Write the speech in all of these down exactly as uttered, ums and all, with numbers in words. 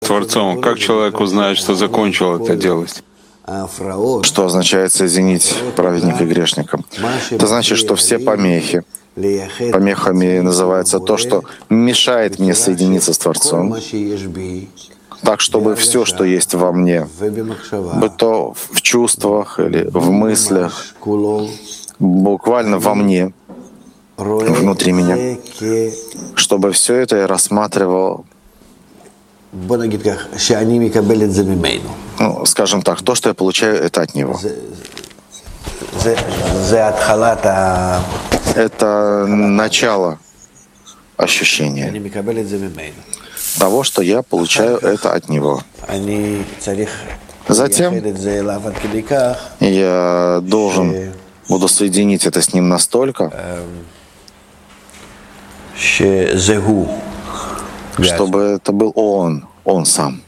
Творцом. Как человек узнает, что закончил это делать? Что означает соединить праведника и грешника? Это значит, что все помехи, помехами называется то, что мешает мне соединиться с Творцом, так, чтобы все, что есть во мне, будь то в чувствах или в мыслях, буквально во мне, внутри меня, чтобы все это я рассматривал, ну, скажем так, то, что я получаю, это от Него. Это начало ощущения того, что я получаю это от Него. Затем я должен буду соединить это с Ним настолько, чтобы это был Он, Он сам.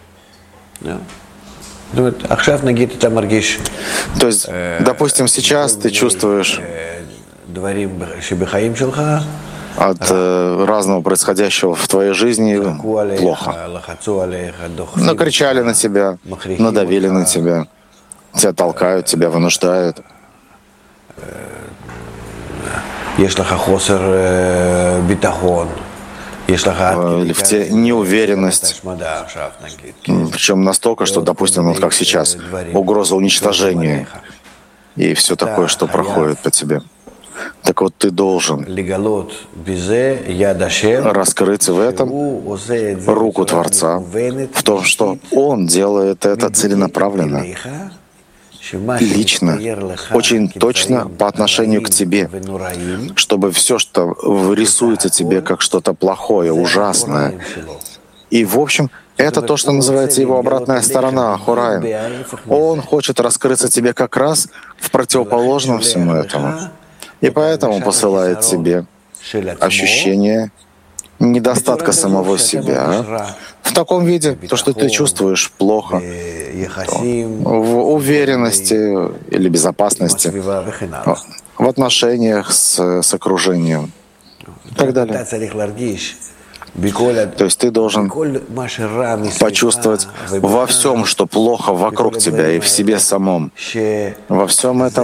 То есть, допустим, сейчас ты чувствуешь от э, разного происходящего в твоей жизни плохо. Накричали на тебя, надавили на тебя, тебя толкают, тебя вынуждают. Или в тебе неуверенность, причем настолько, что, допустим, вот как сейчас, угроза уничтожения и все такое, что проходит по тебе. Так вот, ты должен раскрыть в этом руку Творца, в том, что Он делает это целенаправленно, лично, очень точно по отношению к тебе, чтобы все, что рисуется тебе как что-то плохое, ужасное. И, в общем, это то, что называется его обратная сторона, Ахураим. Он хочет раскрыться тебе как раз в противоположном всему этому. И поэтому посылает тебе ощущение недостатка самого себя в таком виде, то, что ты чувствуешь плохо, в уверенности или безопасности, в отношениях с, с окружением и так далее. То есть ты должен почувствовать во всем, что плохо вокруг тебя и в себе самом, во всем этом,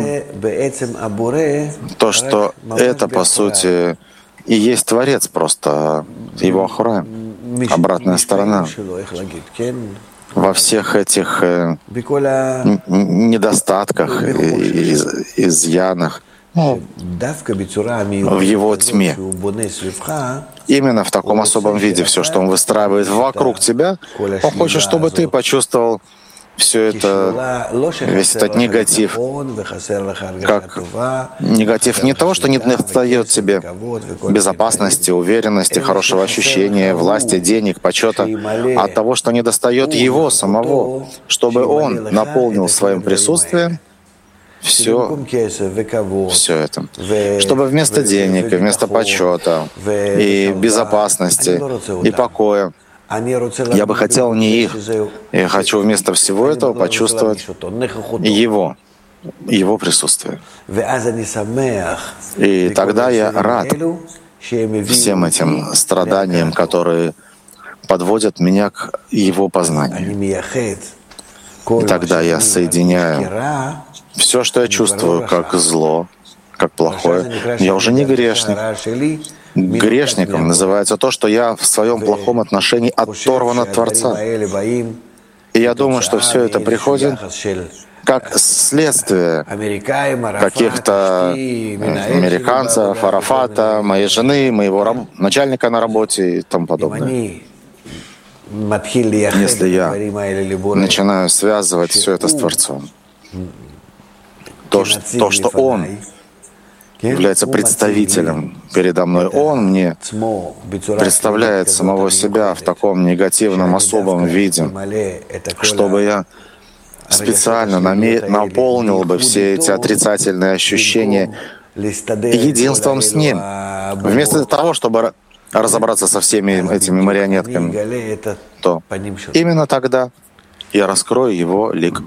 то, что это, по сути, и есть Творец, просто его Ахураим, обратная сторона. Во всех этих э, недостатках, из, изъянах, ну, в его тьме. Именно в таком особом виде все, что он выстраивает вокруг тебя, он хочет, чтобы ты почувствовал все это, весь этот негатив, как негатив не того, что не достает тебе безопасности, уверенности, хорошего ощущения, власти, денег, почета, а того, что не достает его самого, чтобы он наполнил своим присутствием все, все это. Чтобы вместо денег, и вместо почета, и безопасности, и покоя, я бы хотел не их. Я хочу вместо всего этого почувствовать Его, Его присутствие. И тогда я рад всем этим страданиям, которые подводят меня к Его познанию. И тогда я соединяю все, что я чувствую, как зло, как плохое. Я уже не грешник. Грешником называется то, что я в своем плохом отношении оторван от Творца. И я думаю, что все это приходит как следствие каких-то американцев, Арафата, моей жены, моего раб... начальника на работе и тому подобное. Если я начинаю связывать все это с Творцом, то, то что Он является представителем передо мной, Он мне представляет самого себя в таком негативном, особом виде, чтобы я специально наполнил бы все эти отрицательные ощущения единством с Ним. Вместо того, чтобы разобраться со всеми этими марионетками, то именно тогда я раскрою Его лик.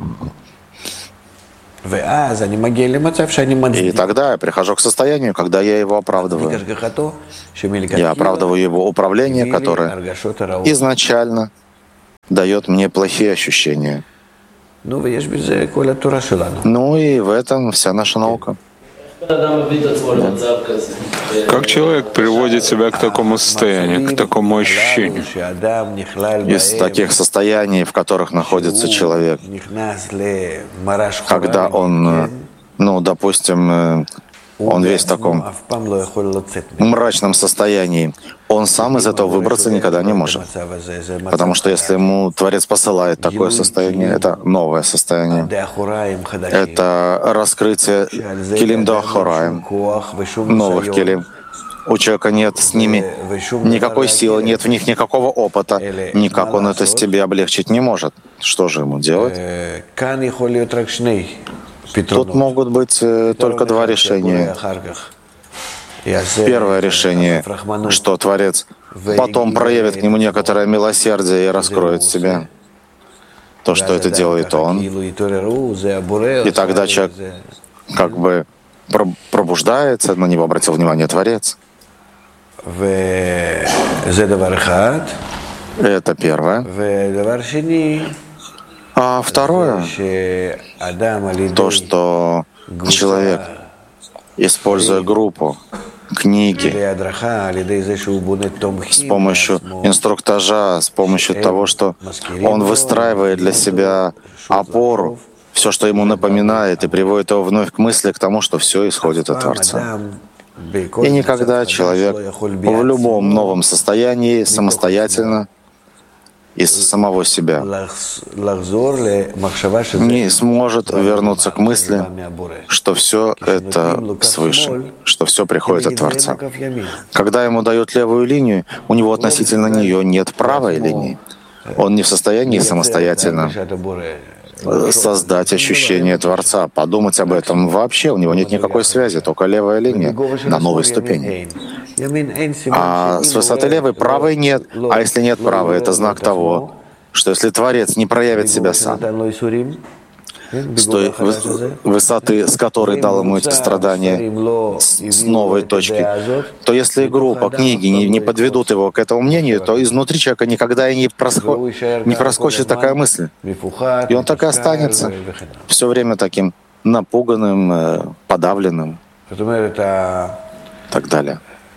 И тогда я прихожу к состоянию, когда я Его оправдываю. Я оправдываю Его управление, которое изначально дает мне плохие ощущения. Ну и в этом вся наша наука. Как человек приводит себя к такому состоянию, к такому ощущению? Из таких состояний, в которых находится человек, когда он, ну, допустим, он весь в таком мрачном состоянии, он сам из этого выбраться никогда не может. Потому что если ему Творец посылает такое состояние, это новое состояние, это раскрытие килим доахораем, новых килим. У человека нет с ними никакой силы, нет в них никакого опыта, никак он это себе облегчить не может. Что же ему делать? Тут могут быть только два решения. Первое решение, что Творец потом проявит к нему некоторое милосердие и раскроет себя. То, что это делает он. И тогда человек как бы пробуждается, на него обратил внимание Творец. Это первое. А второе, то, что человек, используя группу, книги, с помощью инструктажа, с помощью того, что он выстраивает для себя опору, все, что ему напоминает, и приводит его вновь к мысли, к тому, что все исходит от Творца. И никогда человек в любом новом состоянии самостоятельно из самого себя не сможет вернуться к мысли, что все это свыше, что все приходит от Творца. Когда ему дают левую линию, у него относительно нее нет правой линии. Он не в состоянии самостоятельно создать ощущение Творца, подумать об этом. Вообще у него нет никакой связи, только левая линия на новой ступени. А с высоты левой правой нет. А если нет правой, это знак того, что если Творец не проявит себя сам, с той высоты, с которой дал ему эти страдания, с новой точки, то если группа, книги не, не подведут его к этому мнению, то изнутри человека никогда и не, просхо... не проскочит такая мысль. И он так и останется все время таким напуганным, подавленным и так далее.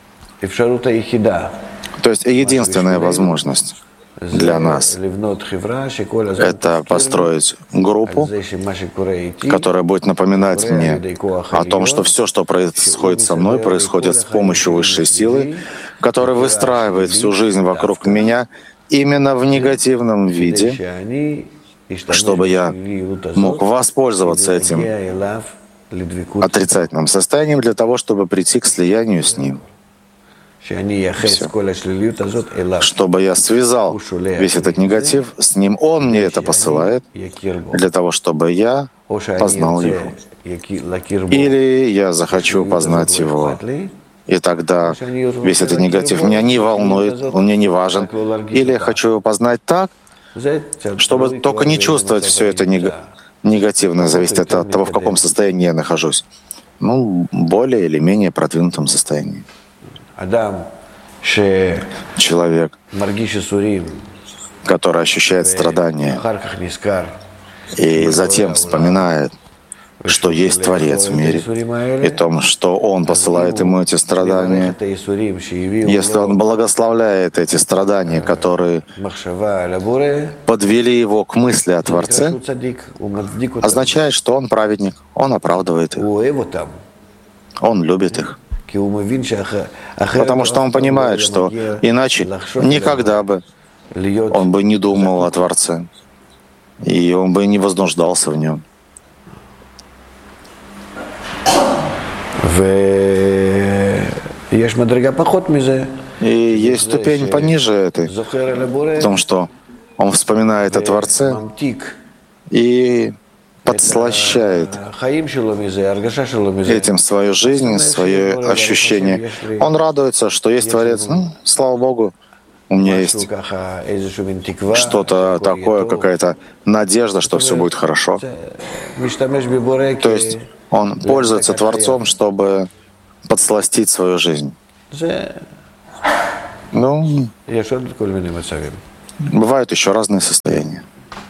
То есть единственная возможность для нас — это построить группу, которая будет напоминать мне о том, что все, что происходит со мной, происходит с помощью высшей силы, которая выстраивает всю жизнь вокруг меня именно в негативном виде, чтобы я мог воспользоваться этим отрицательным состоянием для того, чтобы прийти к слиянию с ним. Все. Чтобы я связал весь этот негатив с ним. Он мне это посылает для того, чтобы я познал его. Или я захочу познать его, и тогда весь этот негатив меня не волнует, он мне не важен. Или я хочу его познать так, чтобы только не чувствовать все это негативное, зависит от того, в каком состоянии я нахожусь. Ну, более или менее продвинутом состоянии. Человек, который ощущает страдания и затем вспоминает, что есть Творец в мире, и том, что Он посылает ему эти страдания. Если он благословляет эти страдания, которые подвели его к мысли о Творце, означает, что он праведник, он оправдывает их, он любит их. Потому что он понимает, что иначе никогда бы он бы не думал о Творце, и он бы не возбуждался в нем. И есть ступень пониже этой, в том, что он вспоминает о Творце и подслащает этим свою жизнь, свое ощущение. Он радуется, что есть Творец. Ну, слава Богу, у меня есть что-то такое, какая-то надежда, что все будет хорошо. То есть он пользуется Творцом, чтобы подсластить свою жизнь. Ну, Бывают еще разные состояния.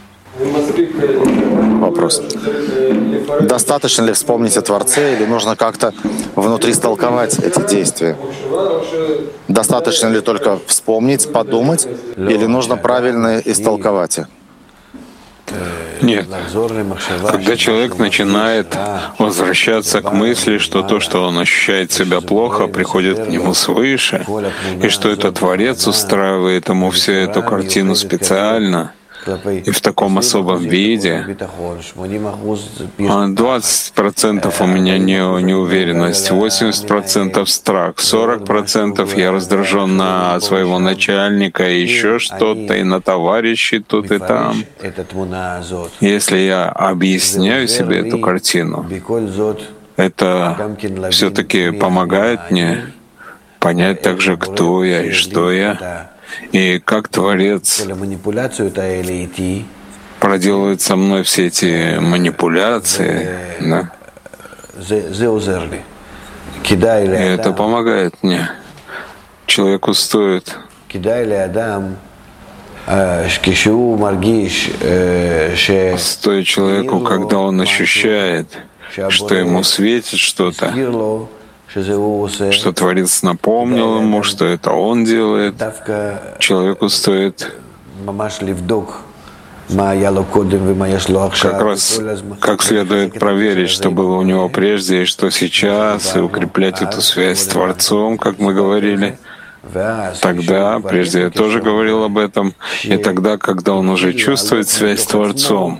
Вопрос. Достаточно ли вспомнить о Творце, или нужно как-то внутри истолковать эти действия? Достаточно ли только вспомнить, подумать, или нужно правильно истолковать их? Нет. Когда человек начинает возвращаться к мысли, что то, что он ощущает себя плохо, приходит к нему свыше, и что это Творец устраивает ему всю эту картину специально, и в таком особом виде, двадцать процентов у меня не, неуверенность, восемьдесят процентов страх, сорок процентов я раздражен на своего начальника, и еще что-то, и на товарищей тут и там. Если я объясняю себе эту картину, это все-таки помогает мне понять также, кто я и что я, и как Творец проделывает со мной все эти манипуляции, да? И это помогает мне. Человеку стоит. Стоит человеку, когда он ощущает, что ему светит что-то, что Творец напомнил ему, что это он делает. Человеку стоит как раз как следует проверить, что было у него прежде и что сейчас, и укреплять эту связь с Творцом, как мы говорили. Тогда, прежде я тоже говорил об этом, и тогда, когда он уже чувствует связь с Творцом,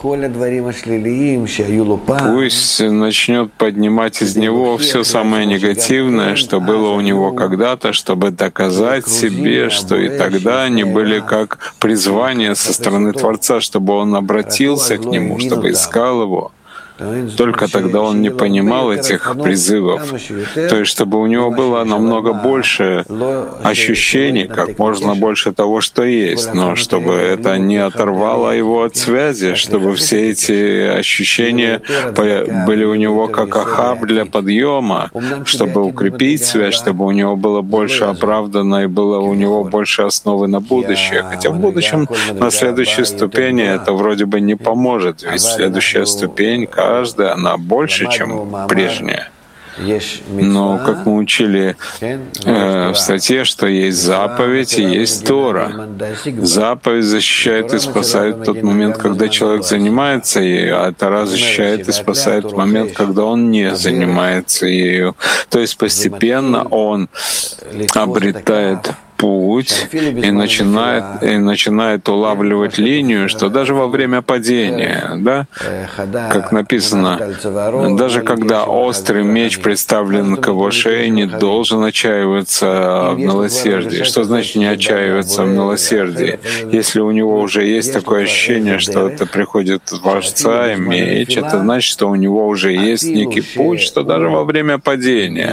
пусть начнет поднимать из него все самое негативное, что было у него когда-то, чтобы доказать себе, что и тогда они были как призвание со стороны Творца, чтобы он обратился к нему, чтобы искал его. Только тогда он не понимал этих призывов. То есть, чтобы у него было намного больше ощущений, как можно больше того, что есть, но чтобы это не оторвало его от связи, чтобы все эти ощущения были у него как ахаб для подъема, чтобы укрепить связь, чтобы у него было больше оправдано и было у него больше основы на будущее. Хотя в будущем на следующей ступени это вроде бы не поможет, ведь следующая ступень — каждая, она больше, чем прежняя. Но, как мы учили э, в статье, что есть заповедь и есть Тора. Заповедь защищает и спасает в тот момент, когда человек занимается ею, а Тора защищает и спасает в момент, когда он не занимается ею. То есть постепенно он обретает путь и начинает, и начинает улавливать линию, что даже во время падения, да, как написано, даже когда острый меч представлен к его шее, не должен отчаиваться в милосердии. Что значит не отчаиваться в милосердии? Если у него уже есть такое ощущение, что это приходит от Творца и меч, это значит, что у него уже есть некий путь, что даже во время падения,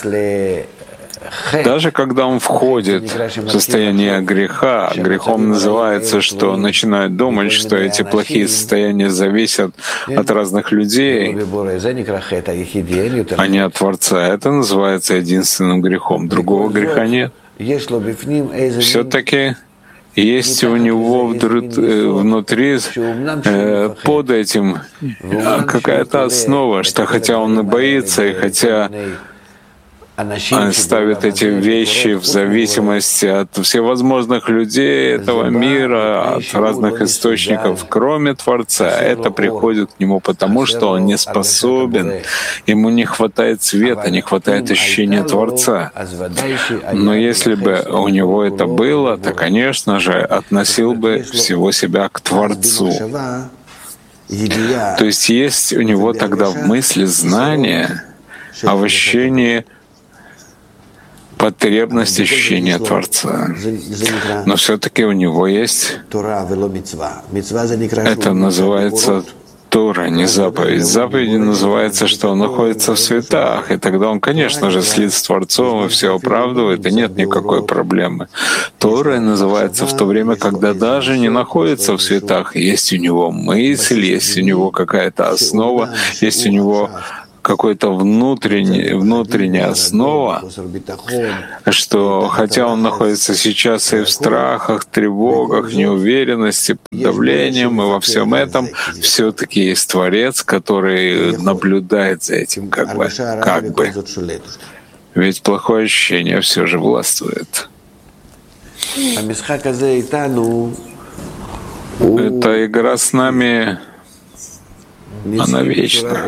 даже когда он входит в состояние греха, грехом называется, что он начинает думать, что эти плохие состояния зависят от разных людей, а не от Творца. Это называется единственным грехом. Другого греха нет. Все-таки есть у него внутри, э, под этим какая-то основа, что хотя он и боится, и хотя ставит эти вещи в зависимости от всевозможных людей этого мира, от разных источников, кроме Творца. Это приходит к нему потому, что он не способен, ему не хватает света, не хватает ощущения Творца. Но если бы у него это было, то, конечно же, относил бы всего себя к Творцу. То есть есть у него тогда в мысли знание, а в ощущении потребность ощущения Творца. Но все-таки у него есть, это называется Тора, не заповедь. Заповедь называется, что он находится в светах, и тогда он, конечно же, слит с Творцом и все оправдывает, и нет никакой проблемы. Тора называется в то время, когда даже не находится в светах, есть у него мысль, есть у него какая-то основа, есть у него какой-то внутренний, внутренняя основа, что хотя он находится сейчас и в страхах, тревогах, неуверенности, под давлением, и во всем этом все-таки есть Творец, который наблюдает за этим как бы, как бы. Ведь плохое ощущение все же властвует. Эта игра с нами, она вечна.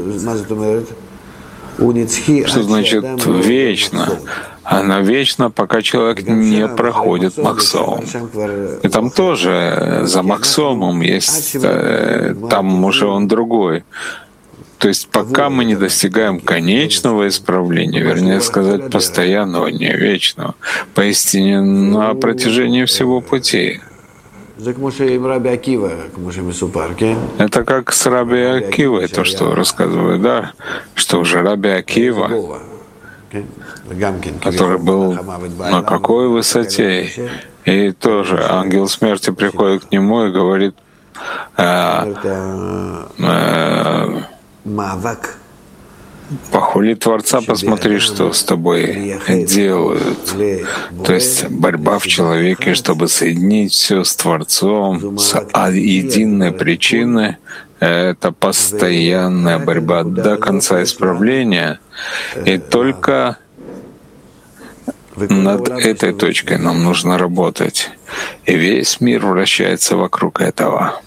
Что значит вечно? Она вечна, пока человек не проходит Махсом. И там тоже за Махсомом есть, там уже он другой. То есть пока мы не достигаем конечного исправления, вернее сказать, постоянного, не вечного, поистине на протяжении всего пути. Это как с Раби Акивой, то, что рассказывают, да, что уже Раби Акива, который был на какой высоте, и тоже ангел смерти приходит к нему и говорит, э, э, похвали Творца, посмотри, что с тобой делают. То есть борьба в человеке, чтобы соединить все с Творцом, с единой причиной, это постоянная борьба до конца исправления. И только над этой точкой нам нужно работать. И весь мир вращается вокруг этого.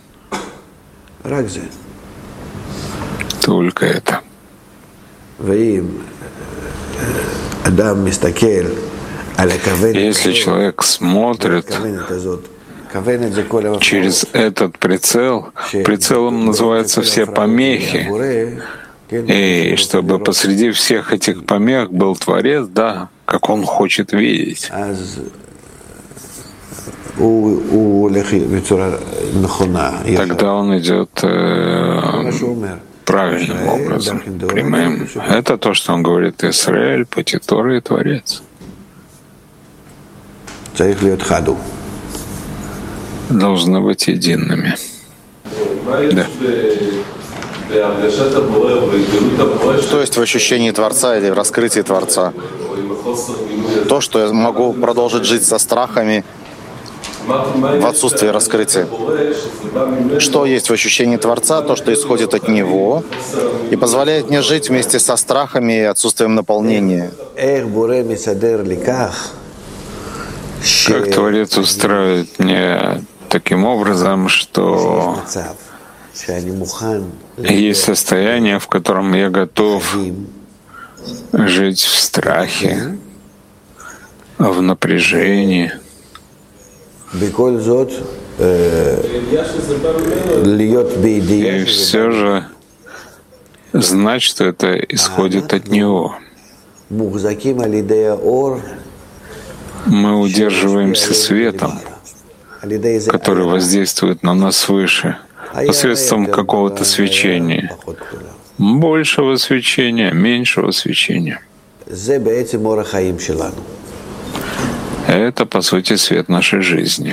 Только это. Если человек смотрит через этот прицел, прицелом называются все помехи, и чтобы посреди всех этих помех был Творец, да, как он хочет видеть, тогда он идет э, правильным образом, прямым. Это то, что он говорит: Исраэль, пути Торы и Творец. Должны быть едиными. Да. Что есть в ощущении Творца или в раскрытии Творца? То, что я могу продолжить жить со страхами в отсутствии раскрытия. Что есть в ощущении Творца? То, что исходит от Него и позволяет мне жить вместе со страхами и отсутствием наполнения. Как Творец устраивает мне таким образом, что есть состояние, в котором я готов жить в страхе, в напряжении, и все же знать, что это исходит от Него. Мы удерживаемся светом, который воздействует на нас свыше, посредством какого-то свечения. Большего свечения, меньшего свечения. Это, по сути, свет нашей жизни.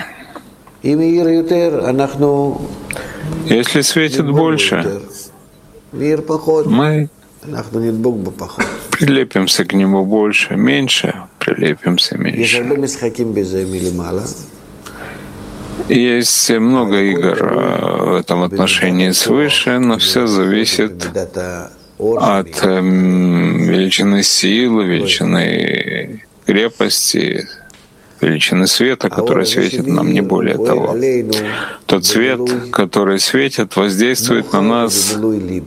Если светит больше, мы прилепимся к нему больше, меньше прилепимся меньше. Есть много игр в этом отношении свыше, но все зависит от величины силы, величины крепости, величины света, который светит нам, не более того. Тот свет, который светит, воздействует на нас,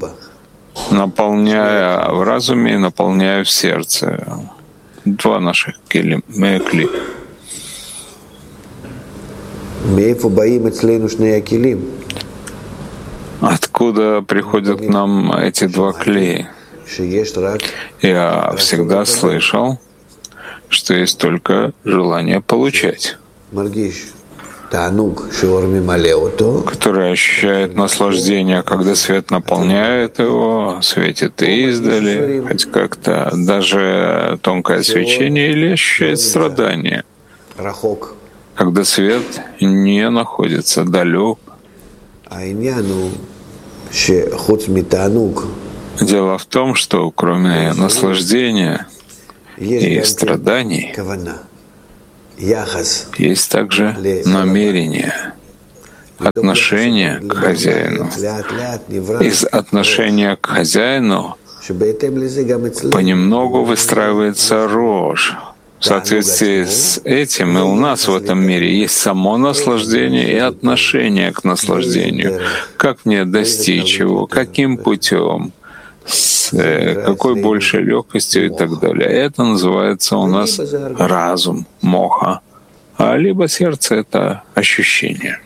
наполняя в разуме и наполняя в сердце. Два наших кли. Откуда приходят к нам эти два клея? Я всегда слышал, что есть только желание получать, который ощущает наслаждение, когда свет наполняет его, светит издали, хоть как-то даже тонкое свечение, или ощущает страдание, когда свет не находится далек. Дело в том, что кроме наслаждения и страданий есть также намерение, отношение к хозяину. Из отношения к хозяину понемногу выстраивается рожь. В соответствии с этим и у нас в этом мире есть само наслаждение и отношение к наслаждению. Как мне достичь его, каким путем, с какой большей легкостью и так далее. Это называется у нас разум, моха. А либо сердце — это ощущение.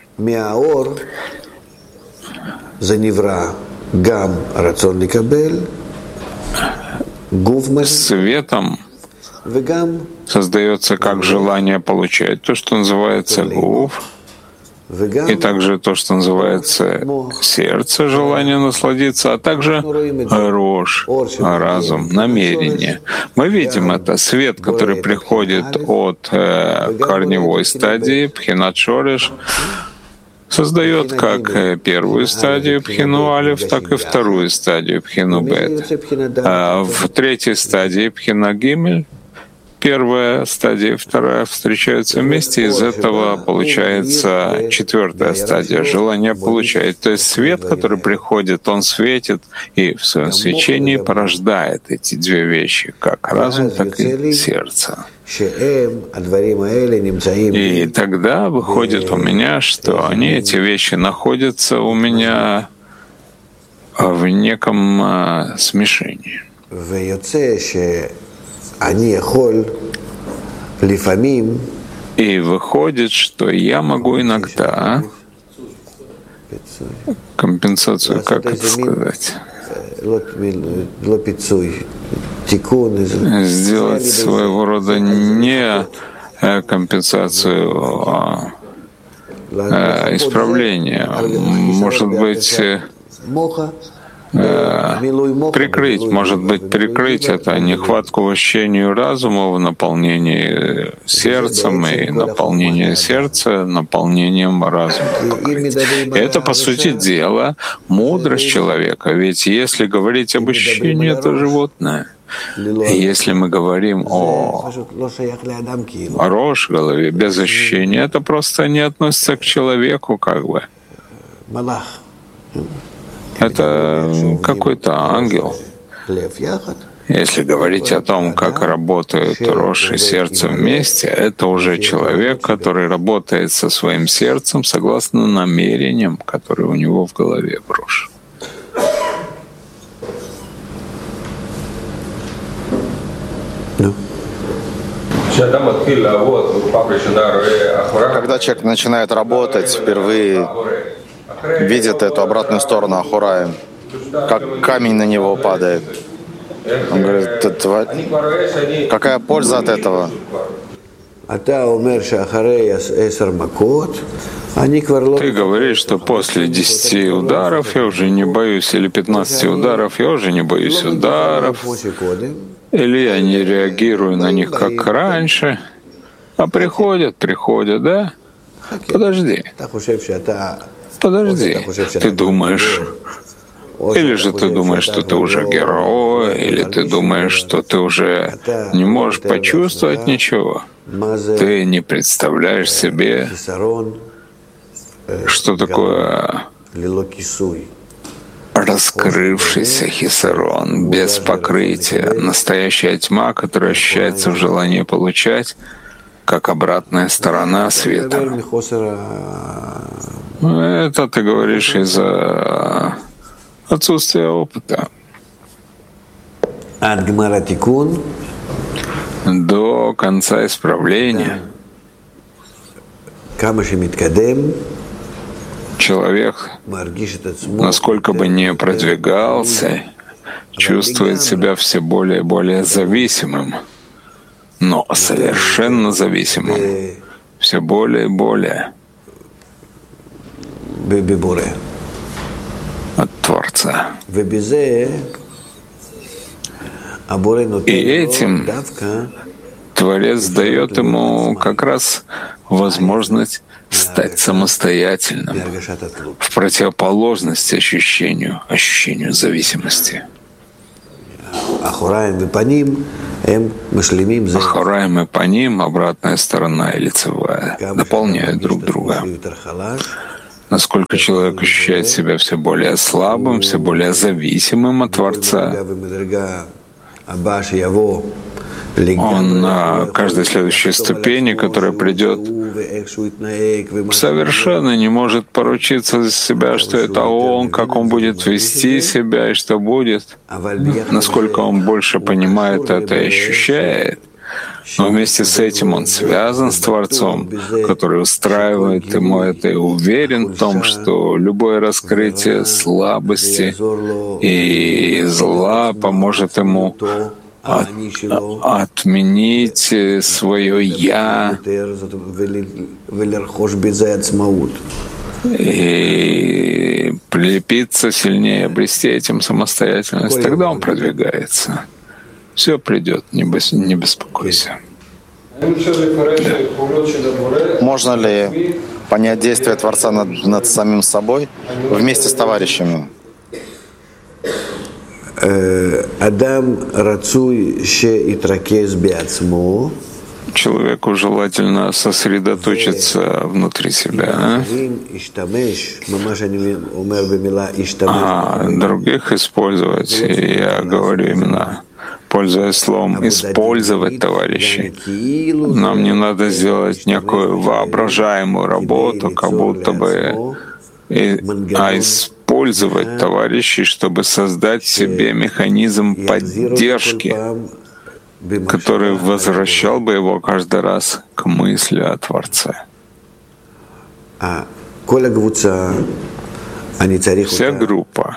Светом создается как желание получать то, что называется гуф, и также то, что называется сердце, желание насладиться, а также рожь, разум, намерение. Мы видим это, свет, который приходит от э, корневой стадии, пхинат шореш, создает как первую стадию пхину алиф, так и вторую стадию пхину бет. А в третьей стадии пхина гимель первая стадия и вторая встречаются вместе, из этого получается четвертая стадия — желание получать. То есть свет, который приходит, он светит и в своем свечении порождает эти две вещи, как разум, так и сердце. И тогда выходит у меня, что они, эти вещи, находятся у меня в неком смешении. И выходит, что я могу иногда компенсацию, как это сказать, сделать своего рода не компенсацию, а исправление. Может быть, прикрыть, может быть, прикрыть это нехватку вощению разума в наполнении сердцем и наполнение сердца наполнением разума. И это, по сути дела, мудрость человека. Ведь если говорить об ощущении, это животное. И если мы говорим о рожь в голове без ощущения, это просто не относится к человеку, как бы. Это какой-то ангел. Если говорить о том, как работают рожь и сердце вместе, это уже человек, который работает со своим сердцем согласно намерениям, которые у него в голове в рожь. Когда человек начинает работать впервые, видит эту обратную сторону Ахураим, как камень на него падает. Он говорит, какая польза от этого? Ты говоришь, что после десяти ударов я уже не боюсь, или пятнадцати ударов я уже не боюсь ударов, или я не реагирую на них, как раньше, а приходят, приходят, да? Подожди. Подожди, ты думаешь, или же ты думаешь, что ты уже герой, или ты думаешь, что ты уже не можешь почувствовать ничего. Ты не представляешь себе, что такое раскрывшийся хисарон, без покрытия, настоящая тьма, которая ощущается в желании получать, как обратная сторона света. Это ты говоришь из-за отсутствия опыта. До конца исправления человек, насколько бы ни продвигался, чувствует себя все более и более зависимым, но совершенно зависимым, все более и более от Творца. И этим Творец дает ему как раз возможность стать самостоятельным, в противоположность ощущению, ощущению зависимости. Ахараим и паним, обратная сторона и лицевая, дополняют друг друга. Насколько человек ощущает себя все более слабым, все более зависимым от Творца, он на каждой следующей ступени, которая придет, совершенно не может поручиться за себя, что это он, как он будет вести себя и что будет. Насколько он больше понимает это и ощущает, но вместе с этим он связан с Творцом, который устраивает ему это и уверен в том, что любое раскрытие слабости и зла поможет ему От, отменить свое «я» и прилепиться сильнее, обрести этим самостоятельность. Тогда он продвигается. Все придет, не, бес, не беспокойся. Можно ли понять действие Творца над, над самим собой вместе с товарищами? Человеку желательно сосредоточиться внутри себя, а других использовать. И я говорю именно, пользуясь словом «использовать товарищей». Нам не надо сделать некую воображаемую работу, как будто бы, а использовать товарищей, чтобы создать себе механизм поддержки, который возвращал бы его каждый раз к мысли о Творце. Вся группа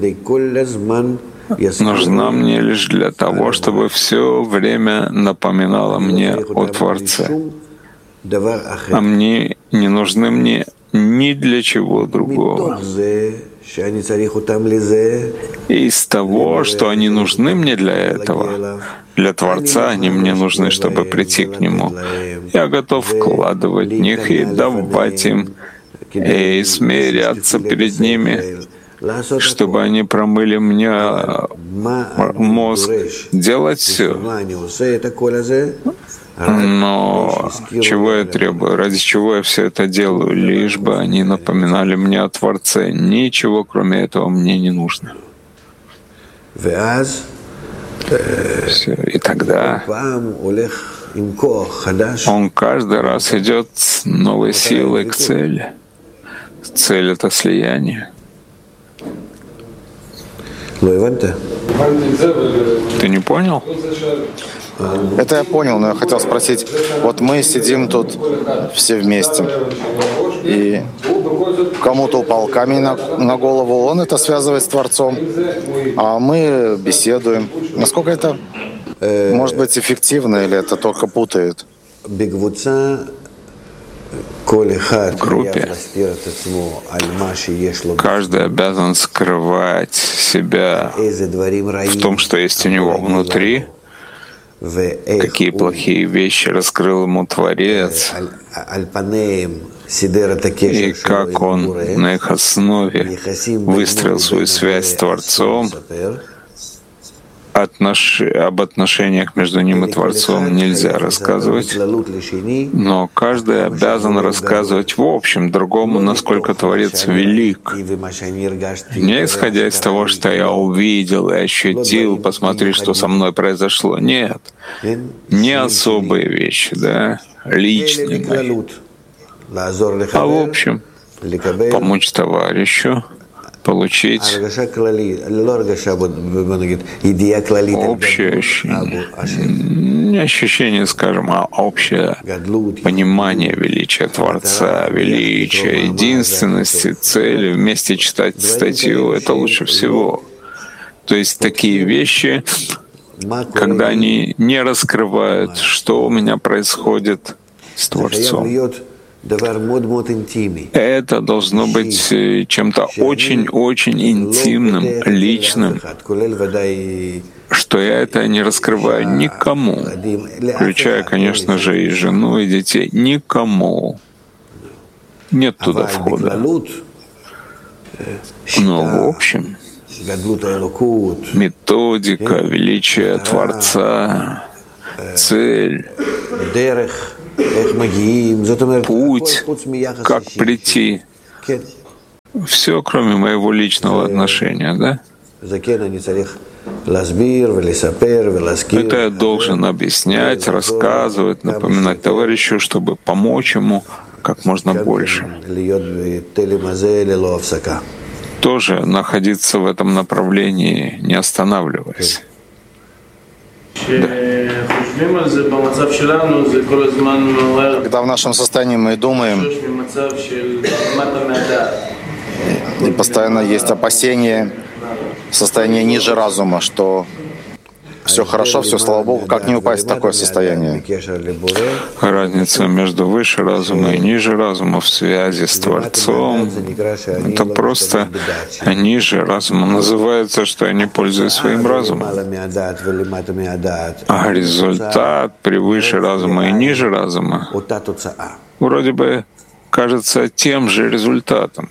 нужна мне лишь для того, чтобы все время напоминала мне о Творце. А мне не нужны мне ни для чего другого. И из того, что они нужны мне для этого, для Творца, они мне нужны, чтобы прийти к Нему. Я готов вкладывать в них и давать им, и смиряться перед ними, чтобы они промыли мне мозг, делать все. Но чего я требую? Ради чего я все это делаю? Лишь бы они напоминали мне о Творце. Ничего, кроме этого, мне не нужно. Все. И тогда он каждый раз идет с новой силой к цели. Цель — это слияние. Ты не понял? Это я понял, но я хотел спросить, вот мы сидим тут все вместе, и кому-то упал камень на, на голову, он это связывает с Творцом, а мы беседуем. Насколько это может быть эффективно, или это только путает? В группе каждый обязан скрывать себя в том, что есть у него внутри, какие плохие вещи раскрыл ему Творец, и как он на их основе выстроил свою связь с Творцом. Отнош... Об отношениях между ним и Творцом нельзя рассказывать, но каждый обязан рассказывать в общем другому, насколько Творец велик. Не исходя из того, что я увидел и ощутил, посмотри, что со мной произошло. Нет, не особые вещи, да, личные мои. А в общем, помочь товарищу, получить общее ощущение, не ощущение, скажем, а общее понимание величия Творца, величия единственности, цели, вместе читать статью — это лучше всего. То есть такие вещи, когда они не раскрывают, что у меня происходит с Творцом. Это должно быть чем-то очень-очень интимным, личным, что я это не раскрываю никому, включая, конечно же, и жену, и детей. Никому. Нет туда входа. Но в общем, методика, величие Творца, цель, путь, как прийти. Все, кроме моего личного отношения, да? Это я должен объяснять, рассказывать, напоминать товарищу, чтобы помочь ему как можно больше. Тоже находиться в этом направлении, не останавливаясь. Да. Когда в нашем состоянии мы думаем, и постоянно есть опасения, состояние ниже разума, что все хорошо, все, слава Богу, как не упасть в такое состояние? Разница между выше разума и ниже разума в связи с Творцом — это просто ниже разума. Называется, что я не пользуюсь своим разумом. А результат превыше разума и ниже разума вроде бы кажется тем же результатом.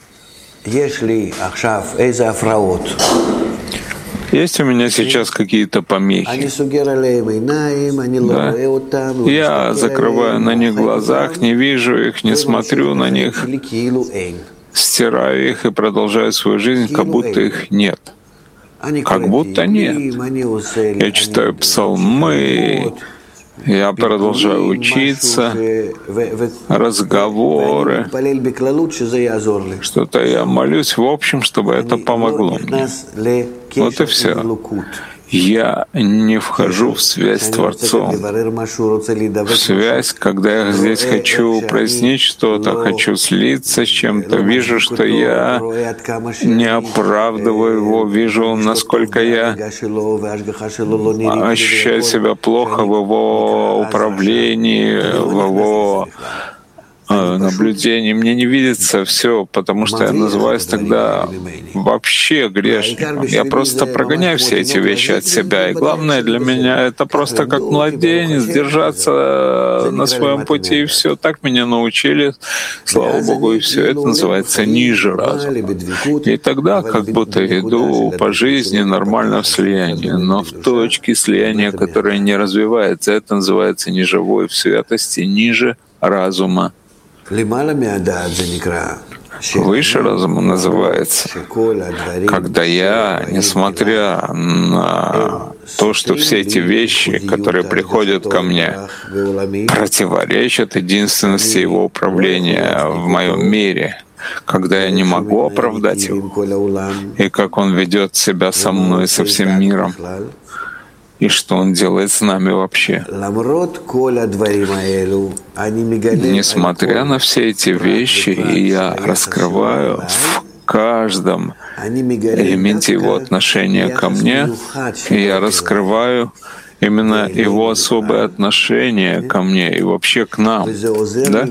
Есть у меня сейчас какие-то помехи. Да. Я закрываю на них глазах, не вижу их, не смотрю на них, стираю их и продолжаю свою жизнь, как будто их нет. Как будто нет. Я читаю псалмы, я продолжаю учиться, разговоры, что-то я молюсь в общем, чтобы это помогло мне. Вот и все. Я не вхожу в связь с Творцом, в связь, когда я здесь хочу прояснить что-то, хочу слиться с чем-то, вижу, что я не оправдываю его, вижу, насколько я ощущаю себя плохо в его управлении, в его наблюдений. Мне не видится все, потому что я называюсь тогда вообще грешником. Я просто прогоняю все эти вещи от себя. И главное для меня — это просто как младенец держаться на своем пути, и все. Так меня научили, слава Богу, и все. Это называется ниже разума. И тогда как будто иду по жизни нормально в слиянии, но в точке слияния, которая не развивается, это называется неживой в святости, ниже разума. Выше разума называется, когда я, несмотря на то, что все эти вещи, которые приходят ко мне, противоречат единственности его управления в моем мире, когда я не могу оправдать его, и как он ведет себя со мной и со всем миром, и что он делает с нами вообще. Несмотря на все эти вещи, я раскрываю в каждом элементе его отношения ко мне, и я раскрываю именно его особое отношение ко мне и вообще к нам. Да?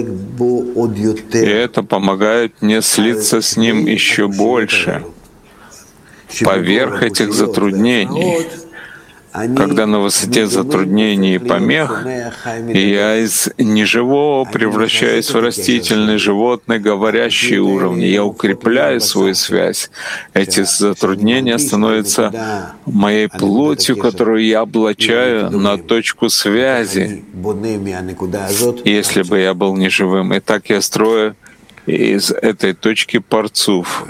И это помогает мне слиться с ним еще больше, поверх этих затруднений. Когда на высоте затруднений и помех, я из неживого превращаюсь в растительный, животный, говорящий уровень. Я укрепляю свою связь. Эти затруднения становятся моей плотью, которую я облачаю на точку связи. Если бы я был неживым. И так я строю из этой точки парцуф.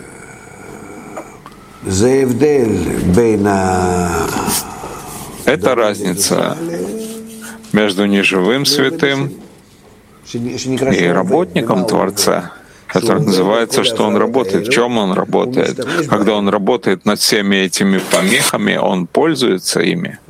Это разница между неживым святым и работником Творца, который называется, что он работает. В чем он работает? Когда он работает над всеми этими помехами, он пользуется ими.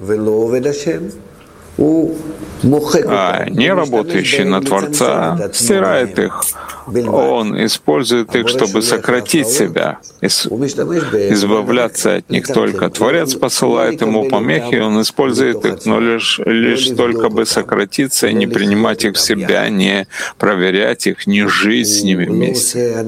А не работающий на Творца стирает их. Он использует их, чтобы сократить себя, избавляться от них только. Творец посылает ему помехи, он использует их, но лишь, лишь только бы сократиться и не принимать их в себя, не проверять их, не жить с ними вместе.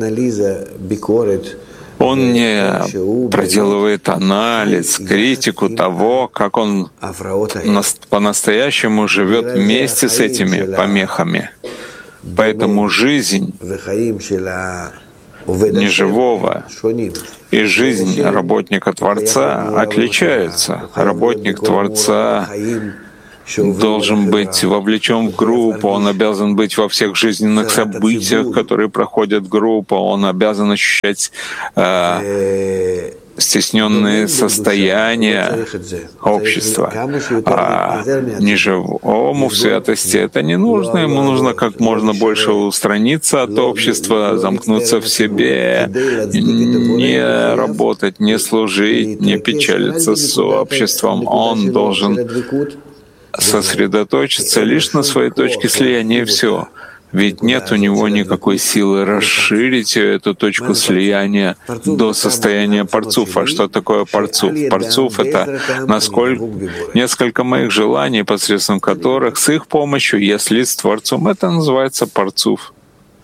Он не проделывает анализ, критику того, как он по-настоящему живет вместе с этими помехами. Поэтому жизнь неживого и жизнь работника Творца отличаются. Работник Творца должен быть вовлечен в группу, он обязан быть во всех жизненных событиях, которые проходят группа, он обязан ощущать э, стесненные состояния общества. А неживому в святости это не нужно, ему нужно как можно больше устраниться от общества, замкнуться в себе, не работать, не служить, не печалиться с обществом. Он должен сосредоточиться лишь на своей точке слияния, и все. Ведь нет у него никакой силы расширить эту точку слияния до состояния парцуф. А что такое парцуф? Парцуф — это насколько несколько моих желаний, посредством которых с их помощью я слит с Творцом. Это называется парцуф.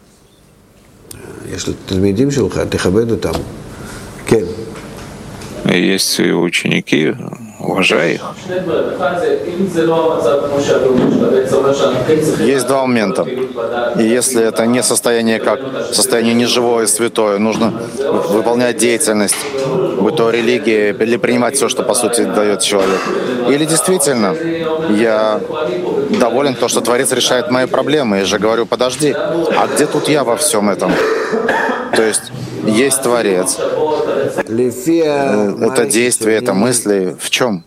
Есть ученики, уважай их. Есть два момента. И если это не состояние как состояние неживое и святое, нужно выполнять деятельность, будь то религия, или принимать все, что по сути дает человек. Или действительно, я доволен то, что Творец решает мои проблемы. Я же говорю, подожди, а где тут я во всем этом? То есть есть Творец. Это действие, это мысли. В чем?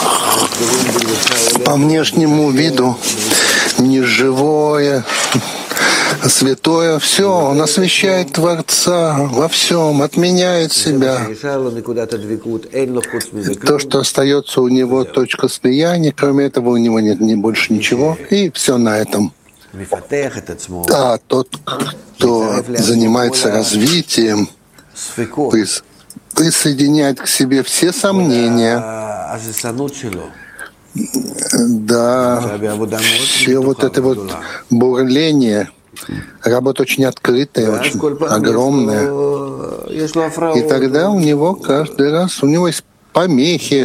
По внешнему виду неживое, святое, все, он освящает Творца во всем, отменяет себя. То, что остается у него точка слияния, кроме этого у него нет ни больше ничего, и все на этом. А тот, кто занимается развитием, присоединяет к себе все сомнения, да, все вот это вот бурление, работа очень открытая, очень огромная. И тогда у него каждый раз, у него есть помехи.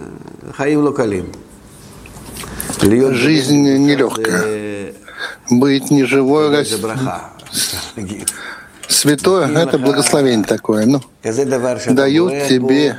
Жизнь нелегкая. Быть неживой, раз... святое — это благословение такое. Ну, дают тебе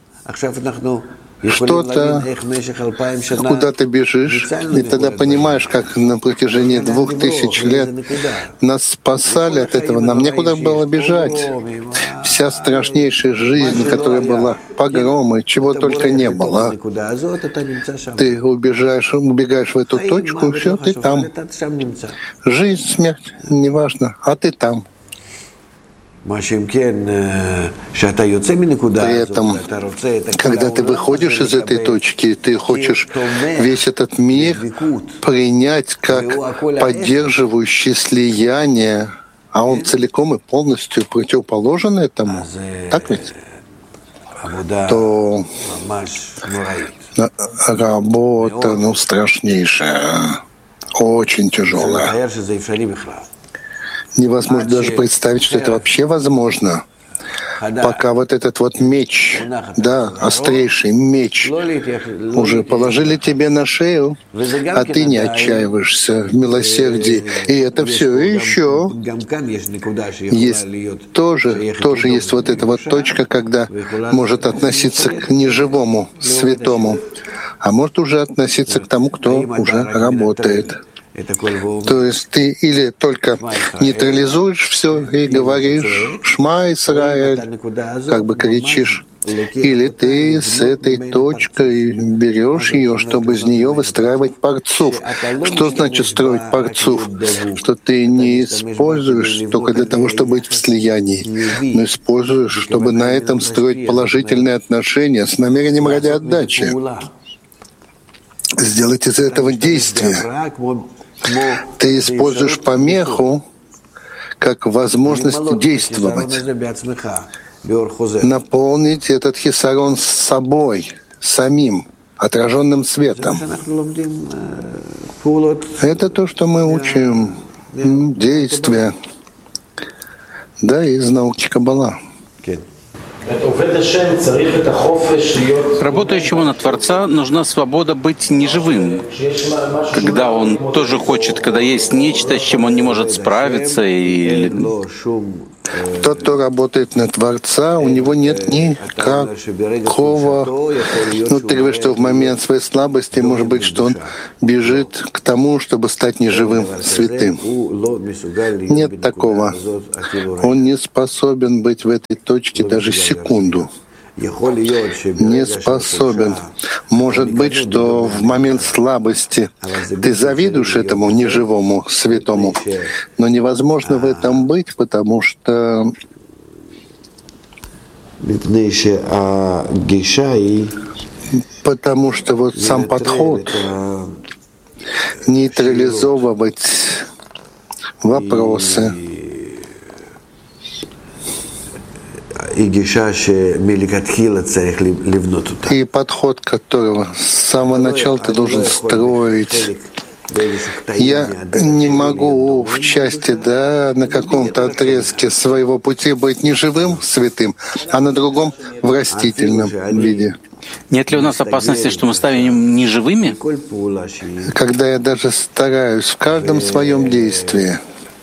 что-то, куда ты бежишь, и тогда понимаешь, как на протяжении двух тысяч лет нас спасали от этого. Нам некуда было бежать. Вся страшнейшая жизнь, которая была, погромы, чего только не было. Ты убегаешь, убегаешь в эту точку, и все, ты там. Жизнь, смерть, неважно, а ты там. При этом, когда ты выходишь из этой точки, ты хочешь весь этот мир принять как поддерживающий слияние, а он целиком и полностью противоположен этому, так ведь? То работа, ну, страшнейшая, очень тяжелая. Невозможно даже представить, что это вообще возможно. Пока вот этот вот меч, да, острейший меч, уже положили тебе на шею, а ты не отчаиваешься в милосердии. И это все и еще есть тоже, тоже есть вот эта вот точка, когда может относиться к неживому, святому, а может уже относиться к тому, кто уже работает. То есть ты или только нейтрализуешь все и говоришь «Шма Исраэль», как бы кричишь, или ты с этой точкой берешь ее, чтобы из нее выстраивать парцуф. Что значит строить парцуф? Что ты не используешь только для того, чтобы быть в слиянии, но используешь, чтобы на этом строить положительные отношения с намерением ради отдачи. Сделать из этого действие. Ты используешь помеху как возможность действовать, наполнить этот хисарон с собой, самим, отраженным светом. Это то, что мы учим, действия, да, из науки Каббала. Работающему на Творца нужна свобода быть неживым, когда он тоже хочет, когда есть нечто, с чем он не может справиться. И... Тот, кто работает на Творца, у него нет никакого внутреннего, что в момент своей слабости, может быть, что он бежит к тому, чтобы стать неживым, святым. Нет такого. Он не способен быть в этой точке даже секунду. Не способен. Может быть, что в момент слабости ты завидуешь этому неживому святому, но невозможно в этом быть, потому что потому что вот сам подход нейтрализовывать вопросы и подход, которого с самого начала ты должен строить. Я не могу в части, да, на каком-то отрезке своего пути быть не живым, святым, а на другом — в растительном виде. Нет ли у нас опасности, что мы станем неживыми? Когда я даже стараюсь в каждом своем действии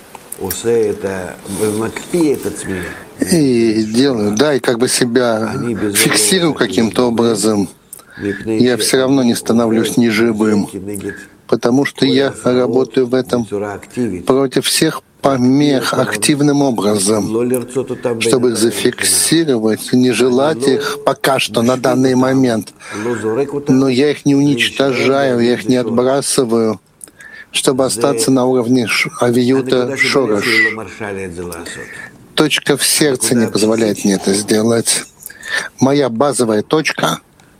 и делаю, да, и как бы себя фиксирую каким-то образом, я все равно не становлюсь неживым, потому что я работаю в этом против всех помех активным образом, чтобы их зафиксировать, не желать их пока что на данный момент. Но я их не уничтожаю, я их не отбрасываю, чтобы остаться на уровне авиюта шорош. Точка в сердце не позволяет мне это сделать. Моя базовая точка,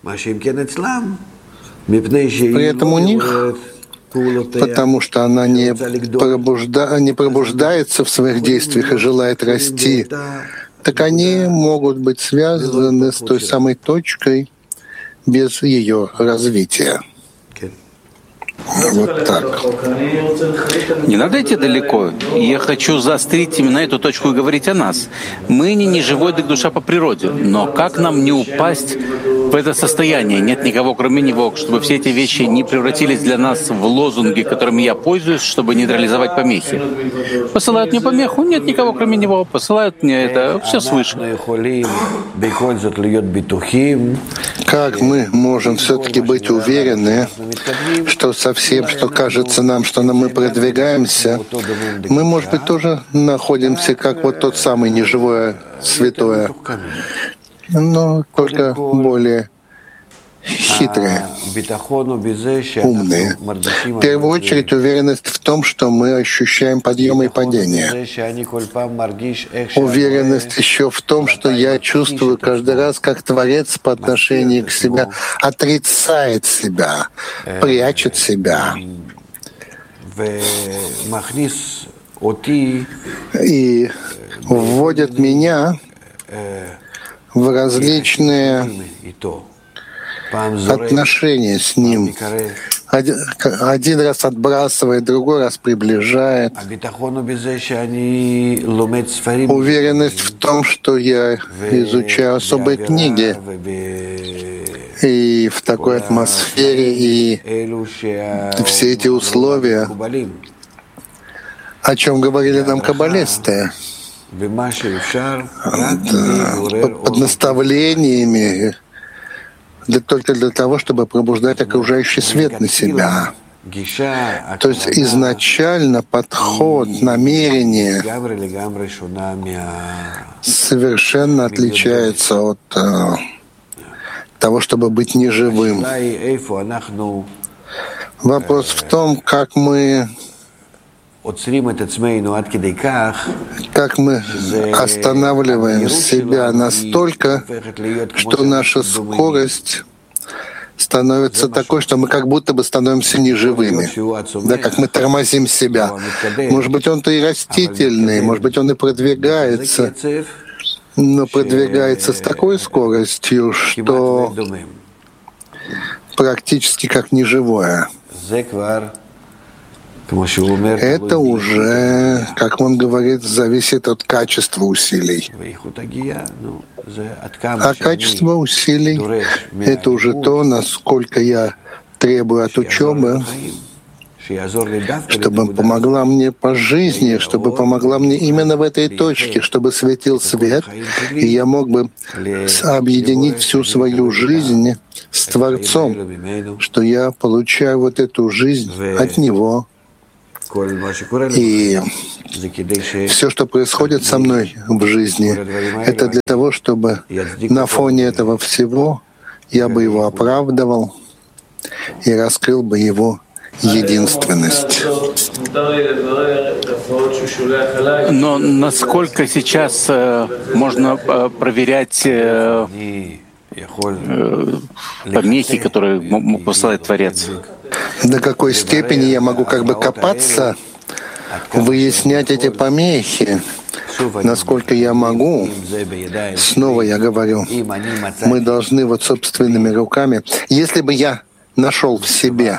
при этом у них, потому что она не, пробужда, не пробуждается в своих действиях и желает расти, так они могут быть связаны с той самой точкой без ее развития. Вот так. Не надо идти далеко. Я хочу заострить именно эту точку и говорить о нас. Мы не неживой душа по природе, но как нам не упасть в это состояние? Нет никого, кроме Него, чтобы все эти вещи не превратились для нас в лозунги, которыми я пользуюсь, чтобы нейтрализовать помехи. Посылают мне помеху, нет никого, кроме Него. Посылают мне это, все свыше. Как мы можем все-таки быть уверены, что со всем, что кажется нам, что мы продвигаемся, мы, может быть, тоже находимся как вот тот самый неживое святое, но только более хитрые, умные. В первую очередь уверенность в том, что мы ощущаем подъемы и падения. Уверенность еще в том, что я чувствую каждый раз, как Творец по отношению к себе отрицает себя, прячет себя и вводит меня в различные отношения с Ним. Один, один раз отбрасывает, другой раз приближает. Уверенность в том, что я изучаю особые книги, и в такой атмосфере, и все эти условия, о чем говорили нам каббалисты, под наставлениями, Для, только для того, чтобы пробуждать окружающий свет на себя. То есть изначально подход, намерение совершенно отличается от uh, того, чтобы быть неживым. Вопрос в том, как мы как мы останавливаем себя настолько, что наша скорость становится такой, что мы как будто бы становимся неживыми, да, как мы тормозим себя. Может быть, он-то и растительный, может быть, он и продвигается, но продвигается с такой скоростью, что практически как неживое. Это уже, как он говорит, зависит от качества усилий. А качество усилий — это уже то, насколько я требую от учебы, чтобы помогла мне по жизни, чтобы помогла мне именно в этой точке, чтобы светил свет, и я мог бы объединить всю свою жизнь с Творцом, что я получаю вот эту жизнь от Него. И все, что происходит со мной в жизни, это для того, чтобы на фоне этого всего я бы его оправдывал и раскрыл бы его единственность. Но насколько сейчас э, можно э, проверять э, э, помехи, которые мог посылать Творец? До какой степени я могу как бы копаться, выяснять эти помехи, насколько я могу. Снова я говорю, мы должны вот собственными руками, если бы я нашел в себе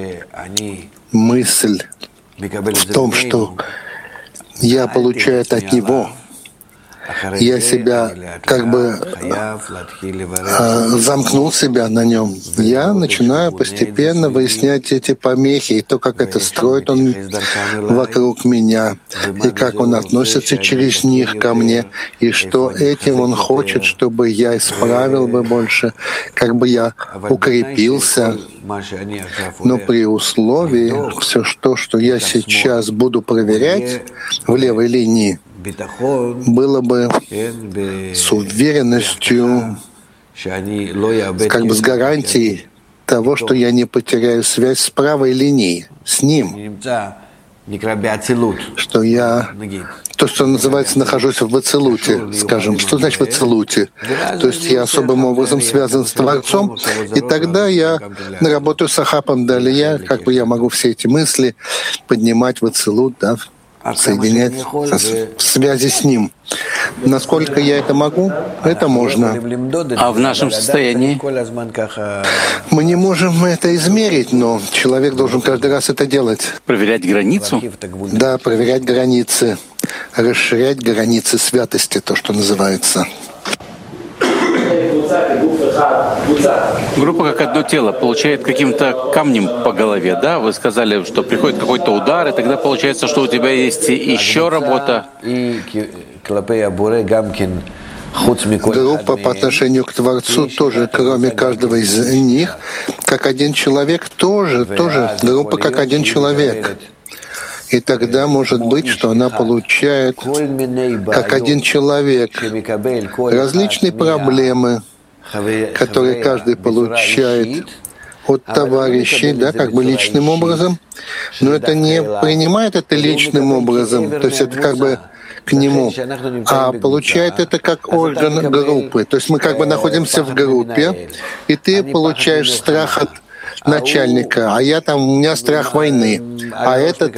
мысль в том, что я получаю это от Него, я себя как бы э, замкнул себя на нем. Я начинаю постепенно выяснять эти помехи, и то, как это строит он вокруг меня, и как он относится через них ко мне, и что этим он хочет, чтобы я исправил бы больше, как бы я укрепился. Но при условии, все то, что я сейчас буду проверять в левой линии, было бы с уверенностью, как бы с гарантией того, что я не потеряю связь с правой линией, с Ним, что я, то, что называется, нахожусь в Ацилуте, скажем. Что значит в Ацилуте? То есть я особым образом связан с Творцом, и тогда я работаю с Ахапом Далия, как бы я могу все эти мысли поднимать в Ацилут, да, соединять в связи с Ним. Насколько я это могу, это можно. А в нашем состоянии? Мы не можем это измерить, но человек должен каждый раз это делать. Проверять границу? Да, проверять границы, расширять границы святости, то, что называется. Группа как одно тело получает каким-то камнем по голове, да? Вы сказали, что приходит какой-то удар, и тогда получается, что у тебя есть еще работа. Группа по отношению к Творцу тоже, кроме каждого из них, как один человек, тоже, тоже группа как один человек. И тогда может быть, что она получает, как один человек, различные проблемы, которые каждый получает от товарищей, да, как бы личным образом, но это не принимает это личным образом, то есть это как бы к нему, а получает это как орган группы. То есть мы как бы находимся в группе, и ты получаешь страх от начальника, а я там, у меня страх войны, а этот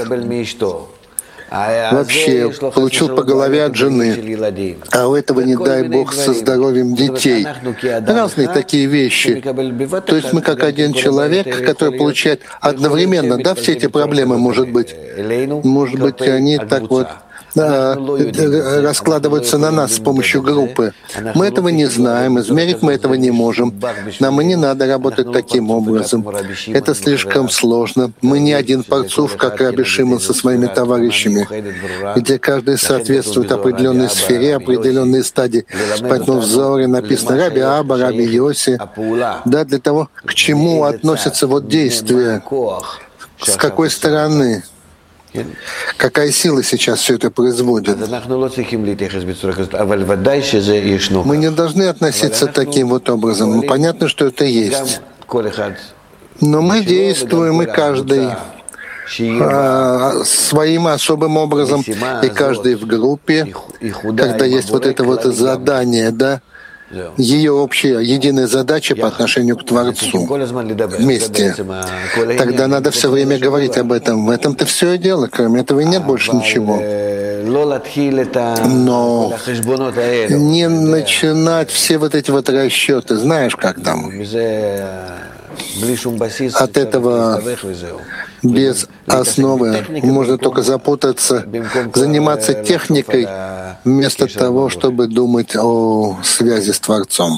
вообще получил по голове от жены, а у этого, не дай Бог, со здоровьем детей. Разные такие вещи. То есть мы как один человек, который получает одновременно, да, все эти проблемы, может быть, может быть, они так вот раскладываются на нас с помощью группы. Мы этого не знаем, измерить мы этого не можем. Нам и не надо работать таким образом. Это слишком сложно. Мы не один парцуф, как Раби Шимон со своими товарищами, где каждый соответствует определенной сфере, определенной стадии. Поэтому в Зоре написано Раби Аба, Раби Йоси. Да, для того, к чему относятся вот действия, с какой стороны. Какая сила сейчас все это производит? Мы не должны относиться таким вот образом. Понятно, что это есть. Но мы действуем, и каждый а, своим особым образом, и каждый в группе, когда есть вот это вот задание, да, ее общая, единая задача по отношению к Творцу вместе. Тогда надо все время говорить об этом. В этом-то все и дело. Кроме этого нет больше ничего. Но не начинать все вот эти вот расчеты. Знаешь, как там? От этого Без основы можно только запутаться, заниматься техникой, вместо того, чтобы думать о связи с Творцом.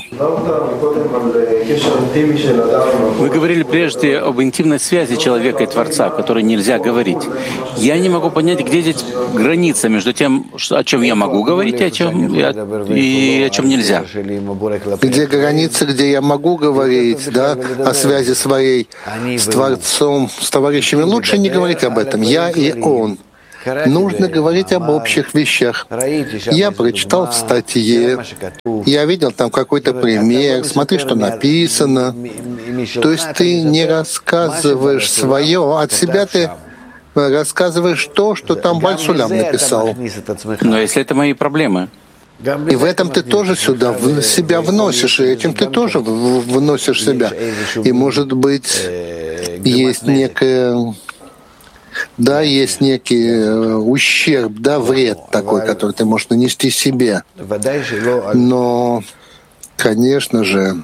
Вы говорили прежде об интимной связи человека и Творца, о которой нельзя говорить. Я не могу понять, где здесь граница между тем, о чем я могу говорить, и о чем, и о, и о чем нельзя. Где граница, где я могу говорить, да, о связи своей с Творцом, с товарищами. Лучше не говорить об этом. Я и он. Нужно говорить об общих вещах. Я прочитал в статье, я видел там какой-то пример, смотри, что написано. То есть ты не рассказываешь свое, от себя ты рассказываешь то, что там Бааль Сулям написал. Но если это мои проблемы. И в этом ты тоже сюда в себя вносишь, и этим ты тоже вносишь себя. И, может быть, есть некая... Да, есть некий ущерб, да, вред такой, который ты можешь нанести себе. Но, конечно же,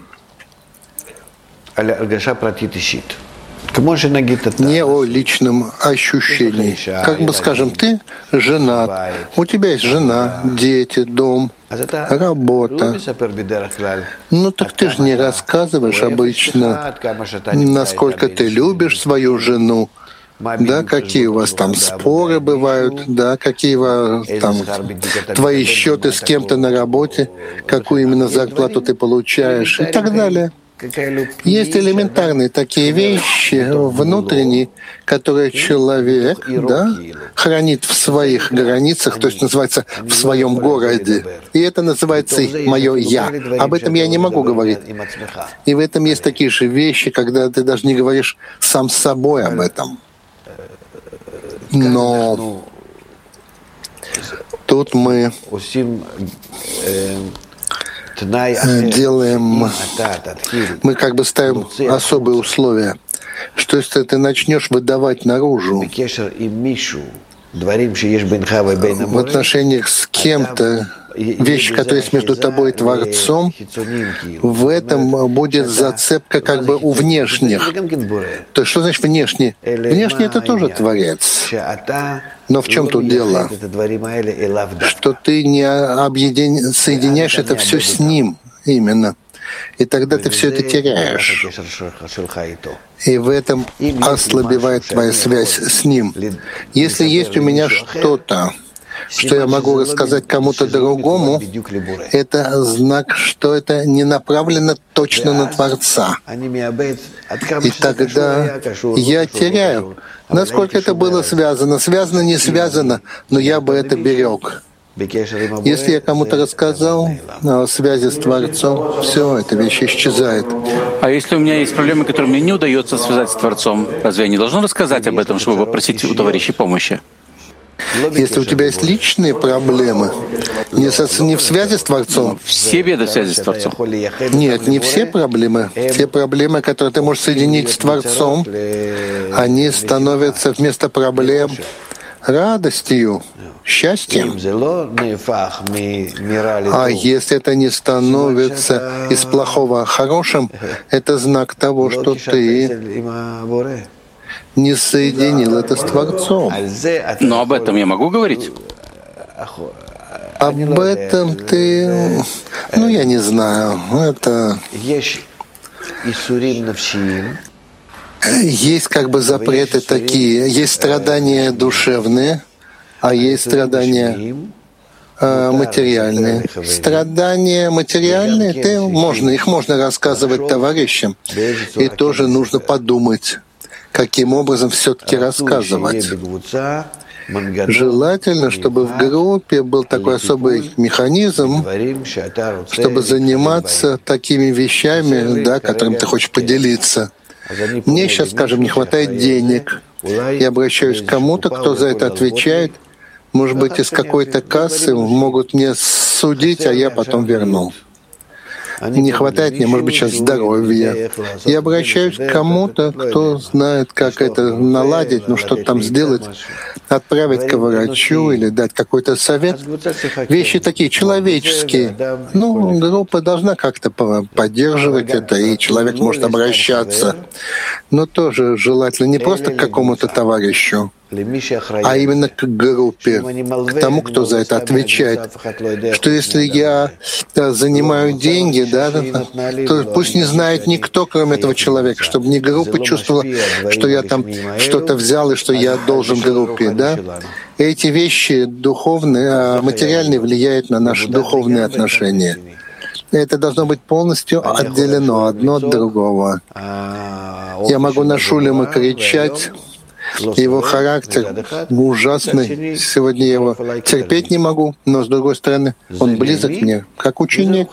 не о личном ощущении. Как бы, скажем, ты женат, у тебя есть жена, дети, дом, работа. Ну так ты же не рассказываешь обычно, насколько ты любишь свою жену, да, какие у вас там споры бывают, да, какие там твои счеты с кем-то на работе, какую именно зарплату ты получаешь и так далее. Есть элементарные такие вещи внутренние, которые человек, да, хранит в своих границах, то есть называется в своем городе. И это называется мое «я». Об этом я не могу говорить. И в этом есть такие же вещи, когда ты даже не говоришь сам с собой об этом. Но тут мы делаем, мы как бы ставим особые условия, что если ты начнешь выдавать наружу в отношениях с кем-то вещи, которые есть между тобой и Творцом, в этом будет зацепка как бы у внешних. То есть что значит внешне? Внешне это тоже Творец. Но в чем тут дело? Что ты не объедин... соединяешь это все с Ним именно. И тогда ты все это теряешь. И в этом ослабевает твоя связь с Ним. Если есть у меня что-то, что я могу рассказать кому-то другому, это знак, что это не направлено точно на Творца. И тогда я теряю, насколько это было связано. Связано, не связано, но я бы это берег. Если я кому-то рассказал о связи с Творцом, все, эта вещь исчезает. А если у меня есть проблемы, которые мне не удается связать с Творцом, разве я не должен рассказать об этом, чтобы попросить у товарищей помощи? Если у тебя есть личные проблемы, не, со, не в связи с Творцом. Все беды в связи с Творцом. Нет, не все проблемы. Те проблемы, которые ты можешь соединить с Творцом, они становятся вместо проблем радостью, счастьем. А если это не становится из плохого хорошим, это знак того, что ты не соединил это с Творцом. Но об этом я могу говорить? Об этом ты... Ну, я не знаю. Это... Есть как бы запреты такие. Есть страдания душевные, а есть страдания э, материальные. Страдания материальные, ты, можно, их можно рассказывать товарищам. И тоже нужно подумать, каким образом все-таки рассказывать. Желательно, чтобы в группе был такой особый механизм, чтобы заниматься такими вещами, да, которыми ты хочешь поделиться. Мне сейчас, скажем, не хватает денег. Я обращаюсь к кому-то, кто за это отвечает. Может быть, из какой-то кассы могут мне судить, а я потом верну. не хватает мне, может быть, сейчас здоровья. Я обращаюсь к кому-то, кто знает, как это наладить, ну что-то там сделать, отправить к врачу или дать какой-то совет. Вещи такие человеческие. Ну, группа должна как-то поддерживать это, и человек может обращаться. Но тоже желательно не просто к какому-то товарищу, а именно к группе, к тому, кто за это отвечает. Что если я занимаю деньги, да, то пусть не знает никто, кроме этого человека, чтобы не группа чувствовала, что я там что-то взял и что я должен группе, да. Эти вещи духовные, а материальные влияют на наши духовные отношения. Это должно быть полностью отделено одно от другого. Я могу на Шулема кричать. Его характер ужасный. Сегодня я его терпеть не могу, но, с другой стороны, он близок мне, как ученик.